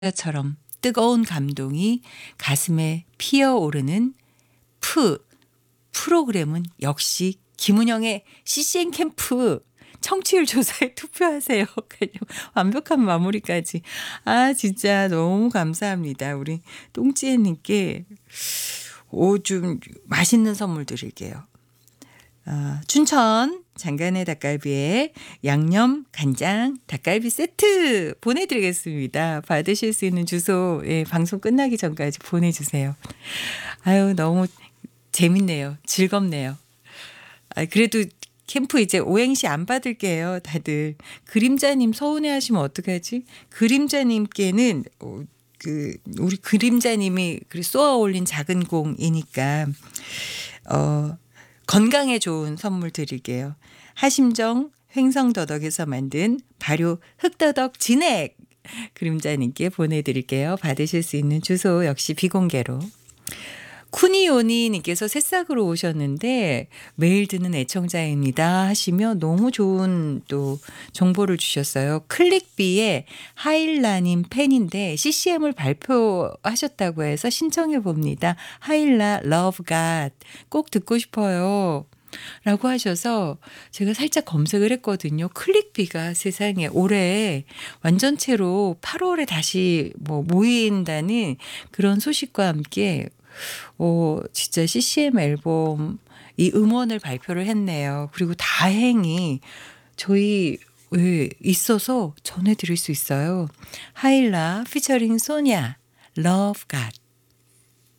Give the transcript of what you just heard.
처럼 뜨거운 감동이 가슴에 피어오르는 프로그램은 역시 김은영의 CCN 캠프. 청취율 조사에 투표하세요. 완벽한 마무리까지. 아 진짜 너무 감사합니다. 우리 똥찌애님께 좀 맛있는 선물 드릴게요. 춘천 장간의 닭갈비에 양념 간장 닭갈비 세트 보내드리겠습니다. 받으실 수 있는 주소 방송 끝나기 전까지 보내주세요. 아유 너무 재밌네요. 즐겁네요. 그래도 캠프 이제 오행시 안 받을게요. 다들. 그림자님 서운해하시면 어떡하지? 그림자님께는 우리 그림자님이 쏘아 올린 작은 공이니까 건강에 좋은 선물 드릴게요. 하심정 횡성더덕에서 만든 발효 흑더덕 진액 그림자님께 보내드릴게요. 받으실 수 있는 주소 역시 비공개로. 쿠니오니님께서 새싹으로 오셨는데 매일 듣는 애청자입니다 하시며 너무 좋은 또 정보를 주셨어요. 클릭비의 하일라님 팬인데 CCM을 발표하셨다고 해서 신청해 봅니다. 하일라 Love God 꼭 듣고 싶어요. 라고 하셔서 제가 살짝 검색을 했거든요. 클릭비가 세상에 올해 완전체로 8월에 다시 모인다는 그런 소식과 함께 진짜 CCM 앨범 이 음원을 발표를 했네요. 그리고 다행히 저희 있어서 전해드릴 수 있어요. 하일라 피처링 소냐 Love God.